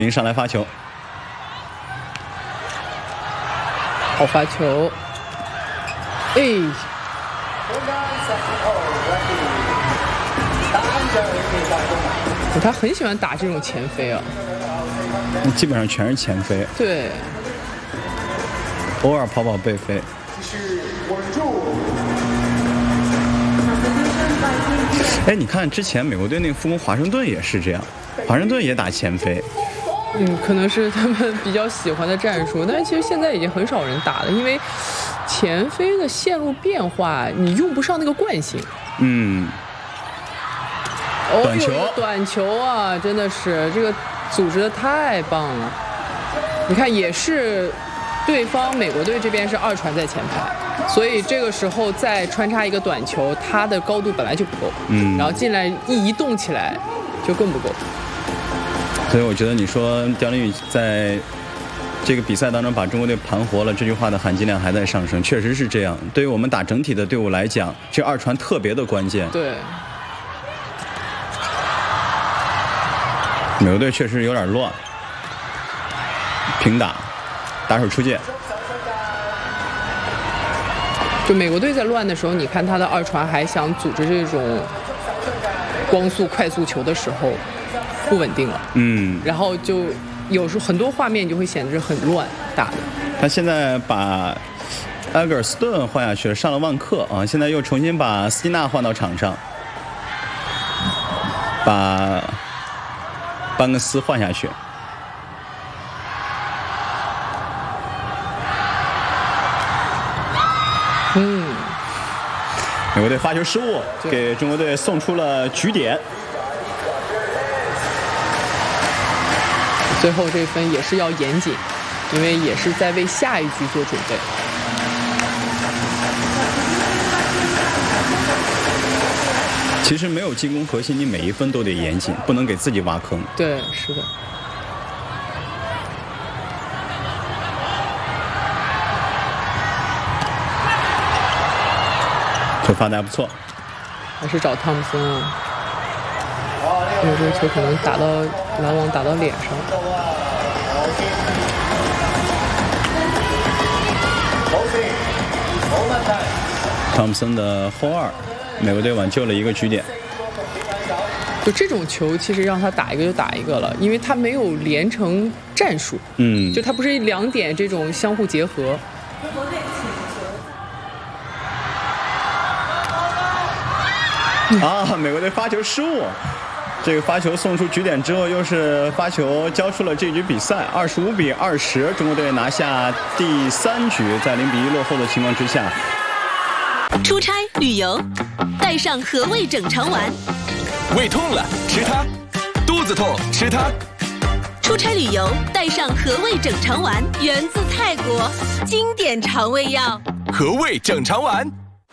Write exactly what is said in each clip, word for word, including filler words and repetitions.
林上来发球， 好发球，哎，他很喜欢打这种前飞啊， 基本上全是前飞， 对， 偶尔跑跑背飞。哎，你看之前美国队那个副攻华盛顿也是这样，华盛顿也打前飞。 嗯，可能是他们比较喜欢的战术，但是其实现在已经很少人打了，因为前飞的线路变化你用不上那个惯性。 嗯。 哦， 短球， 短球啊，真的是这个组织的太棒了。你看，也是对方美国队这边是二传在前排，所以这个时候再穿插一个短球，它的高度本来就不够， 嗯， 然后进来一移动起来就更不够。 所以我觉得你说刁林宇在这个比赛当中把中国队盘活了，这句话的含金量还在上升，确实是这样。对于我们打整体的队伍来讲，这二传特别的关键。 对。 美国队确实有点乱，平打，打手出界。 就美国队在乱的时候，你看他的二传还想组织这种光速快速球的时候，不稳定了。 嗯。 然后就有时候很多画面就会显得很乱打的。 他现在把埃格尔斯顿换下去了，上了万克啊，现在又重新把斯金纳换到场上，把班克斯换下去。 嗯， 美国队发球失误，给中国队送出了局点。 最后这分也是要严谨，因为也是在为下一局做准备。 其实没有进攻核心，你每一分都得严谨，不能给自己挖坑。 对，是的。 球发的还不错， 还是找汤姆森啊，因为这个球可能打到篮网，打到脸上。 汤姆森的后二，美国队挽救了一个局点。 就这种球，其实让他打一个就打一个了，因为他没有连成战术。 嗯， 就他不是两点这种相互结合。 啊，美国队发球失误，这个发球送出局点之后，又是发球交出了这局比赛，二十五比二十，中国队拿下第三局，在零比一落后的情况之下。 出差旅游，带上和味整肠丸。 胃痛了吃它，肚子痛吃它。 出差旅游带上和味整肠丸，源自泰国，经典肠胃药。 和味整肠丸。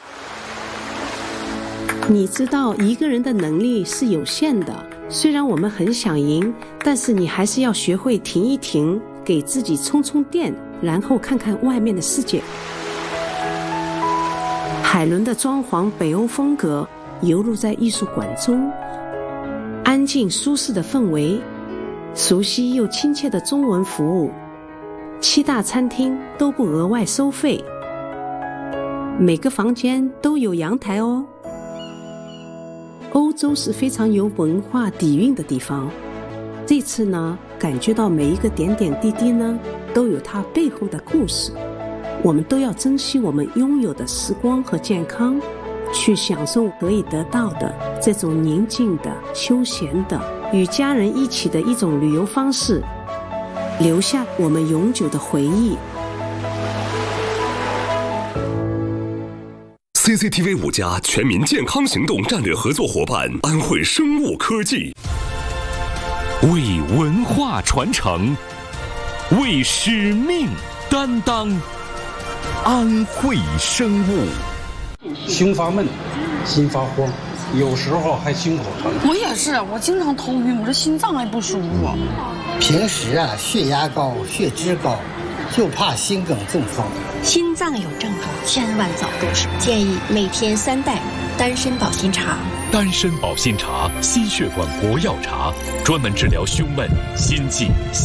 你知道一个人的能力是有限的，虽然我们很想赢，但是你还是要学会停一停，给自己充充电，然后看看外面的世界。海伦的装潢北欧风格游入在艺术馆中，安静舒适的氛围，熟悉又亲切的中文服务，七大餐厅都不额外收费，每个房间都有阳台哦。欧洲是非常有文化底蕴的地方，这次呢，感觉到每一个点点滴滴呢，都有它背后的故事。我们都要珍惜我们拥有的时光和健康，去享受可以得到的这种宁静的、休闲的、与家人一起的一种旅游方式，留下我们永久的回忆。 C C T V 五家全民健康行动战略合作伙伴安慧生物科技， 为文化传承，为使命担当。安慧生物。 胸发闷，心发慌，有时候还心口疼。 我也是，我经常头晕，我这心脏还不舒服。 平时啊，血压高，血脂高，就怕心梗中风。 心脏有症状，千万早入手。建议每天三袋丹参保心茶。 丹参保心茶，心血管活药茶，专门治疗胸闷、心悸。